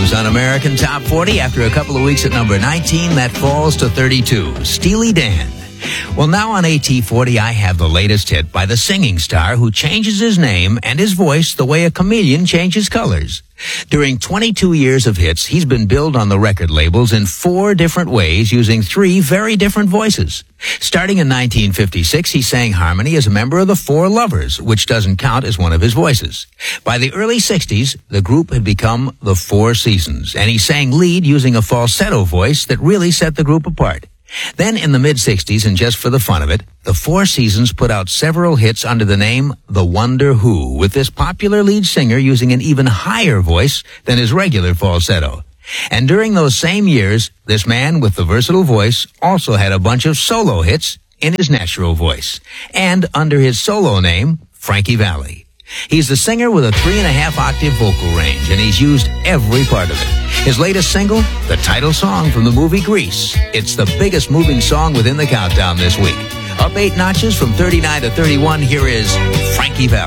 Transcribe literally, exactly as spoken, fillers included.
moves on American Top forty. After a couple of weeks at number nineteen, that falls to thirty-two. Steely Dan. Well, now on A T forty, I have the latest hit by the singing star who changes his name and his voice the way a chameleon changes colors. During twenty-two years of hits, he's been billed on the record labels in four different ways using three very different voices. Starting in nineteen fifty-six, he sang harmony as a member of the Four Lovers, which doesn't count as one of his voices. By the early sixties, the group had become the Four Seasons, and he sang lead using a falsetto voice that really set the group apart. Then in the mid-sixties, and just for the fun of it, the Four Seasons put out several hits under the name The Wonder Who, with this popular lead singer using an even higher voice than his regular falsetto. And during those same years, this man with the versatile voice also had a bunch of solo hits in his natural voice, and under his solo name, Frankie Valli. He's the singer with a three and a half octave vocal range, and he's used every part of it. His latest single, the title song from the movie Grease. It's the biggest moving song within the countdown this week. Up eight notches from thirty-nine to thirty-one, here is Frankie Valli.